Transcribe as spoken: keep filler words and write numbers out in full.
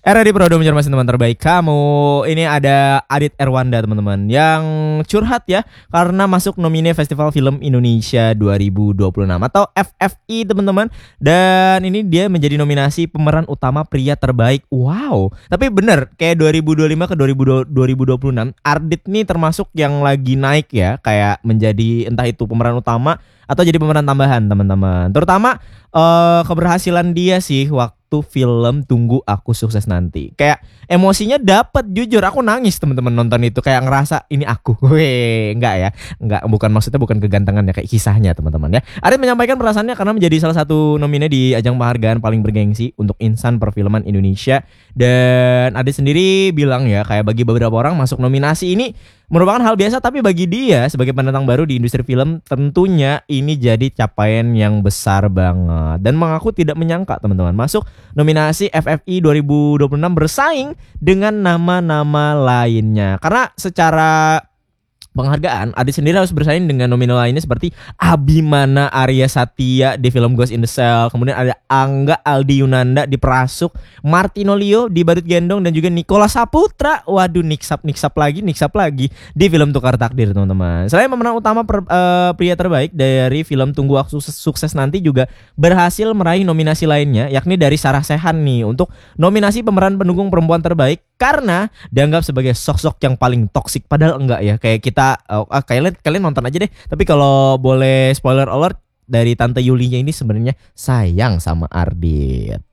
Era di Prodo mencermati teman terbaik kamu. Ini ada Adit Erwanda teman-teman yang curhat ya karena masuk nomine Festival Film Indonesia dua ribu dua puluh enam atau F F I teman-teman. Dan ini dia menjadi nominasi pemeran utama pria terbaik. Wow. Tapi bener kayak dua ribu dua puluh lima ke dua ribu dua puluh enam Ardit nih termasuk yang lagi naik ya, kayak menjadi entah itu pemeran utama atau jadi pemeran tambahan teman-teman. Terutama uh, keberhasilan dia sih waktu film Tunggu Aku Sukses Nanti. Kayak emosinya dapet, jujur aku nangis teman-teman nonton itu, kayak ngerasa ini aku. Weh, enggak ya. Enggak, bukan maksudnya bukan kegantengan ya, kayak kisahnya teman-teman ya. Adit menyampaikan perasaannya karena menjadi salah satu nomine di ajang penghargaan paling bergengsi untuk insan perfilman Indonesia. Dan Adit sendiri bilang ya, kayak bagi beberapa orang masuk nominasi ini merupakan hal biasa, tapi bagi dia sebagai pendatang baru di industri film tentunya ini jadi capaian yang besar banget. Dan mengaku tidak menyangka teman-teman masuk nominasi F F I dua ribu dua puluh enam bersaing dengan nama-nama lainnya. Karena secara penghargaan, Adit sendiri harus bersaing dengan nominal lainnya seperti Abimana Arya Satya di film Ghost in the Shell, kemudian ada Angga Aldi Yunanda di Perasuk, Martino Leo di Badut Gendong, dan juga Nicholas Saputra, waduh niksap niksap lagi niksap lagi di film Tukar Takdir teman-teman. Selain pemeran utama per, uh, pria terbaik dari film Tunggu Aku Sukses, Sukses Nanti juga berhasil meraih nominasi lainnya, yakni dari Sarah Sechan nih untuk nominasi pemeran pendukung perempuan terbaik karena dianggap sebagai sosok yang paling toksik, padahal enggak ya, kayak kita Oh, ah, kalian kalian nonton aja deh. Tapi kalau boleh spoiler alert, dari Tante Yulinya ini sebenarnya sayang sama Ardit.